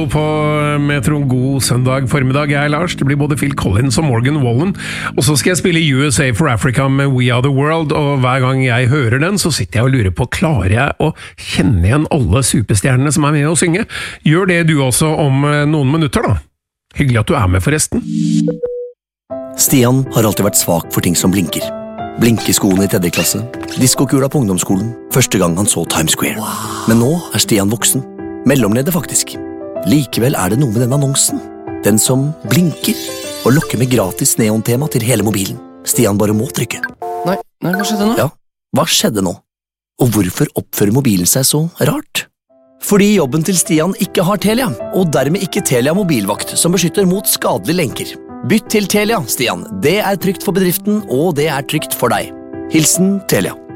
På Metro, god søndag formiddag. Jeg Lars, det blir både Phil Collins og Morgan Wallen. Og så skal jeg spille USA for Africa med We Are The World, og hver gang jeg hører den, så sitter jeg og lurer på, klarer jeg å kjenne igjen alle superstjernene som er med å synge? Gjør det du også om noen minutter da. Hyggelig at du er med forresten. Stian har alltid vært svak for ting som blinker. Blinkeskoene i 3. klasse, diskokula på ungdomsskolen, første gang han så Times Square. Men nå er Stian voksen. Mellomleder faktisk. Likevel er det noe med den annonsen. Den som blinker og lokker med gratis neontema til hele mobilen. Stian bare må trykke. Nei, hva skjedde nå? Ja, hva skjedde nå? Og hvorfor oppfører mobilen seg så rart? Fordi jobben til Stian ikke har Telia, og dermed ikke Telia mobilvakt, som beskytter mot skadelige lenker. Bytt til Telia, Stian. Det er trygt for bedriften, og det er trygt for deg. Hilsen Telia.